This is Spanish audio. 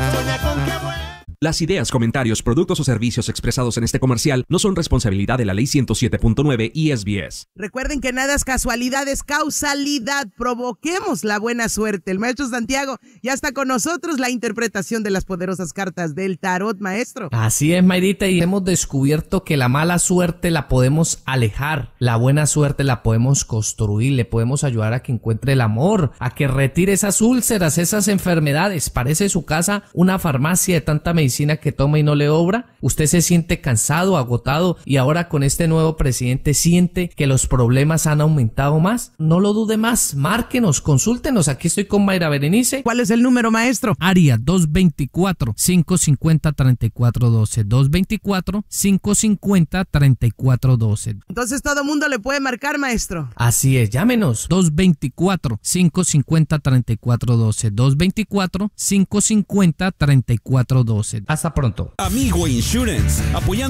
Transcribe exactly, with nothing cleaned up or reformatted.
Las ideas, comentarios, productos o servicios expresados en este comercial no son responsabilidad de la Ley ciento siete punto nueve y S B S. Recuerden que nada es casualidad, es causalidad. Provoquemos la buena suerte. El maestro Santiago ya está con nosotros, la interpretación de las poderosas cartas del tarot, maestro. Así es, Mayrita, y hemos descubierto que la mala suerte la podemos alejar, la buena suerte la podemos construir, le podemos ayudar a que encuentre el amor, a que retire esas úlceras, esas enfermedades. Parece su casa una farmacia de tanta medicina que toma y no le obra. Usted se siente cansado, agotado, y ahora con este nuevo presidente siente que los problemas han aumentado más. No lo dude más, márquenos, consúltenos. Aquí estoy con Mayra Berenice. ¿Cuál es el número, maestro? Área dos dos cuatro, cinco cinco cero, tres cuatro uno dos. dos dos cuatro, cinco cinco cero, tres cuatro uno dos. Entonces todo mundo le puede marcar, maestro. Así es, llámenos. dos dos cuatro, cinco cinco cero, tres cuatro uno dos. dos dos cuatro, cinco cinco cero, tres cuatro uno dos. Hasta pronto. Amigo Insurance, apoyando